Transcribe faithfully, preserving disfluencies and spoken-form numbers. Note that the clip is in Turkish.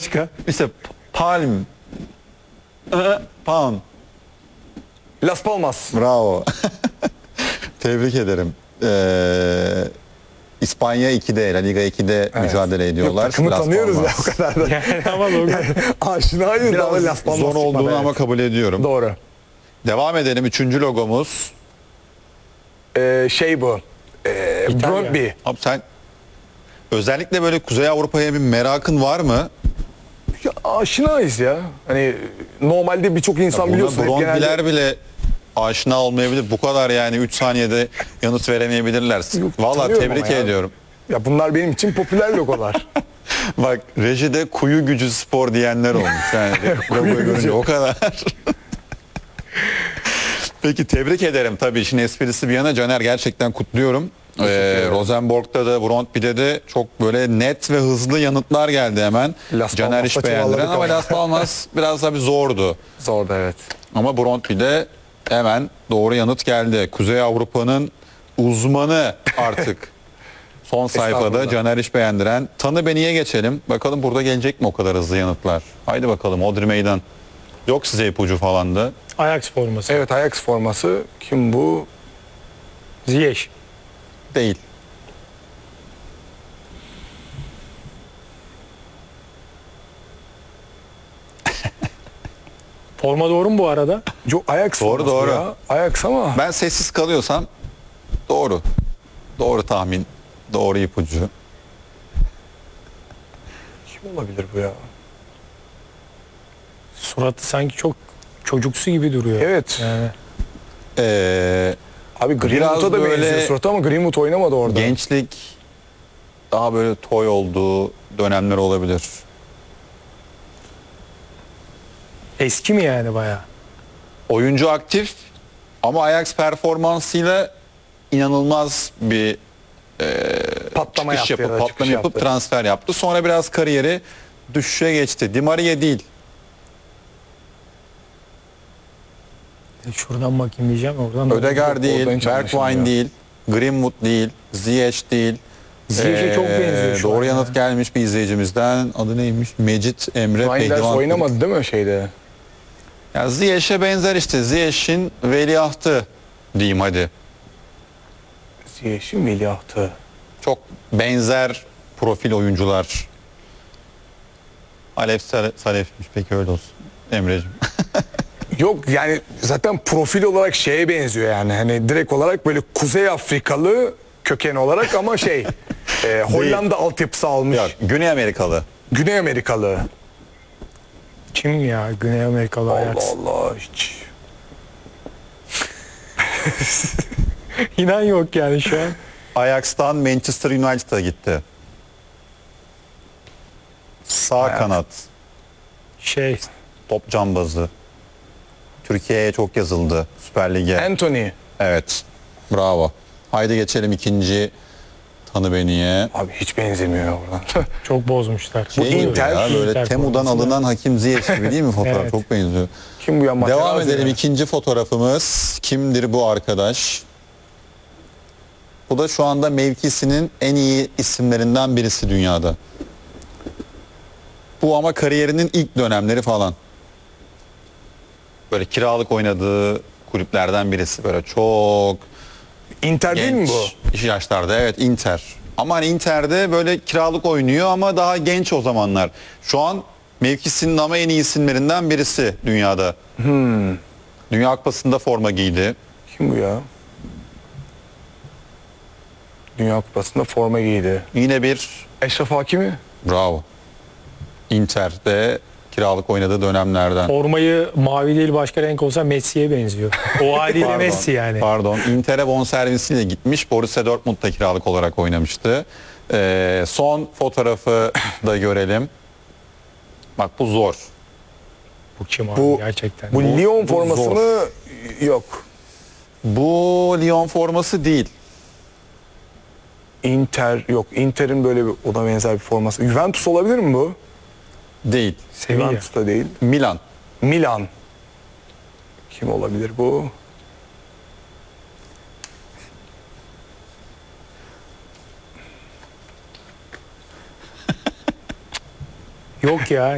Başka? İşte Palm. Aa, Palm. Las Palmas. Bravo. Tebrik ederim. Ee, İspanya ikide, La Liga ikide mücadele ediyorlar. Yok, takımı Las tanıyoruz ya Palmas. o kadar da. Yani ama logo. Aşinayız da ama Las Palmas Zor çıkmadı, olduğunu evet. ama kabul ediyorum. Doğru. Devam edelim. Üçüncü logomuz. Ee, şey bu. Ee, İtalya. Brøndby. Abi sen özellikle böyle Kuzey Avrupa'ya bir merakın var mı? Ya, aşinayız ya. Hani normalde birçok insan Buna biliyorsun. hep Brondby'ler genelde- bile aşina olmayabilir. Bu kadar yani üç saniyede yanıt veremeyebilirler. Yok, Vallahi tanıyorum tebrik ama ya. ediyorum. Ya bunlar benim için popüler logolar. Bak rejide kuyu gücü spor diyenler olmuş. Yani logoyu görünce o kadar. Peki tebrik ederim. Tabii işin esprisi bir yana Caner gerçekten kutluyorum. Ee, Rosenborg'da da Brondby'de de çok böyle net ve hızlı yanıtlar geldi hemen. Las Caner iş Palmas'ta beğendiren çuvalladık ama ama. Las Palmas biraz tabii zordu. Zordu, evet. Ama Brondby'de hemen doğru yanıt geldi. Kuzey Avrupa'nın uzmanı artık. Son sayfada Estağfurullah. Caner iş beğendiren. Tanı Beni'ye geçelim. Bakalım burada gelecek mi o kadar hızlı yanıtlar? Haydi bakalım Odri Meydan. Yok size ipucu falan da. Ajax forması. Evet, Ajax forması. Kim bu? Ziyech. Değil. Forma doğru mu bu arada? Yo, Ajax Doğru, forması doğru. ya. Ajax ama. Ben sessiz kalıyorsam doğru. Doğru tahmin. Doğru ipucu. Kim olabilir bu ya? Suratı sanki çok çocuksu gibi duruyor. Evet. Yani Ee, Abi Biraz Greenwood'a da böyle benziyor suratı ama Greenwood oynamadı orada. gençlik daha böyle toy olduğu dönemler olabilir. eski mi yani bayağı? Oyuncu aktif ama Ajax performansıyla inanılmaz bir Patlama çıkış yaptı ya yapıp da patlama çıkış yapıp yaptı. transfer yaptı. Sonra biraz kariyeri düşüşe geçti. Di Maria değil. Şuradan bakayım diyeceğim. Oradan Ödegaard Oradan değil. hiç anlaşılmıyor. Bergwijn değil. Greenwood değil. Ziyech değil. Ziyech'e çok benziyor şu Doğru an yanıt ya. gelmiş bir izleyicimizden. Adı neymiş? Mecit Emre Reinders Pehlivan. oynamadı değil mi şeyde? Ya Ziyech'e benzer işte. Ziyech'in veliahtı diyeyim hadi. Ziyech'in veliahtı. Çok benzer profil oyuncular. Alef Sale- Salef'miş peki öyle olsun. Emre'cim. Yok yani zaten profil olarak şeye benziyor yani. Hani direkt olarak böyle Kuzey Afrikalı köken olarak ama şey e, Hollanda altyapısı almış. Yok, Güney Amerikalı. Güney Amerikalı. Kim ya? Güney Amerikalı Allah Ajax. Allah hiç. İnan yok yani şu an. Ajax'tan Manchester United'a gitti. Sağ Ajax. kanat, Şey, top cambazı. Türkiye'ye çok yazıldı Süper Lig'e. Anthony. Evet. Bravo. Haydi geçelim ikinci Tanı Beni'ye. Abi hiç benzemiyor oradan. çok bozmuşlar. Şey gibi Inter- ya, böyle Inter Temu'dan forması. alınan Hakim Ziyech gibi değil mi fotoğraf? Evet. Çok benziyor. Kim bu ya? Devam Materazzi edelim. mi? İkinci fotoğrafımız. Kimdir bu arkadaş? Bu da şu anda mevkisinin en iyi isimlerinden birisi dünyada. Bu ama kariyerinin ilk dönemleri falan. Böyle kiralık oynadığı kulüplerden birisi. Böyle çok Inter değil mi genç bu? yaşlarda. Evet, Inter. Ama hani Inter'de böyle kiralık oynuyor ama daha genç o zamanlar. Şu an mevkisinin ama en iyi isimlerinden birisi dünyada. Hmm. Dünya Kupası'nda forma giydi. Kim bu ya? Dünya Kupası'nda forma giydi. Yine bir Eşref Hakimi? bravo. Inter'de kiralık oynadığı dönemlerden. Formayı mavi değil başka renk olsa Messi'ye benziyor. O haliyle Pardon, Messi yani. Pardon. Inter'e bonservisiyle gitmiş. Borussia Dortmund'da kiralık olarak oynamıştı. Ee, son fotoğrafı da görelim. Bak bu zor. Bu kim abi Bu gerçekten? Bu, Bu- Lyon bu formasını yok. Bu Lyon forması değil. Inter yok. Inter'in böyle bir ona benzer bir forması. Juventus olabilir mi bu? Değil. Sevilla. Juventus da değil. Milan. Milan. Kim olabilir bu? Yok ya.